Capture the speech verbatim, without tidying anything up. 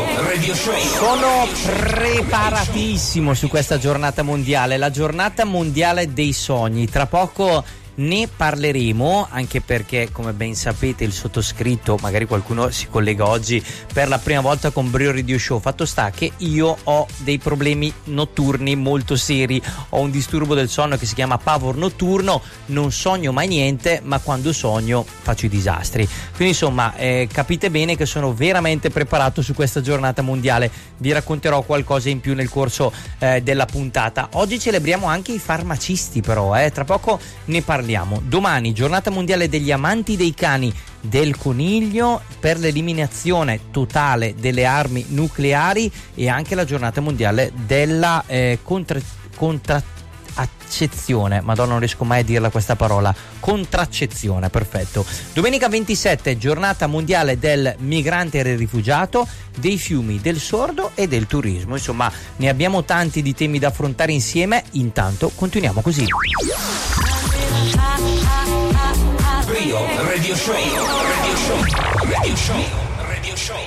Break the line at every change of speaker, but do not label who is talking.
Radio Show.
Sono preparatissimo su questa giornata mondiale, la giornata mondiale dei sogni. Tra poco ne parleremo, anche perché, come ben sapete, il sottoscritto, magari qualcuno si collega oggi per la prima volta con Brio Radio Show. Fatto sta che io ho dei problemi notturni molto seri, ho un disturbo del sonno che si chiama pavor notturno, non sogno mai niente, ma quando sogno faccio i disastri. Quindi insomma, eh, capite bene che sono veramente preparato su questa giornata mondiale. Vi racconterò qualcosa in più nel corso eh, della puntata. Oggi celebriamo anche i farmacisti, però eh. tra poco ne parliamo. Domani giornata mondiale degli amanti dei cani, del coniglio, per l'eliminazione totale delle armi nucleari, e anche la giornata mondiale della eh, contra, contraccezione. Madonna, non riesco mai a dirla questa parola. Contraccezione, perfetto. Domenica ventisette, giornata mondiale del migrante e del rifugiato, dei fiumi, del sordo e del turismo. Insomma, ne abbiamo tanti di temi da affrontare insieme. Intanto continuiamo così.
Brio Radio Show. Radio Show. Radio Show. Radio Show.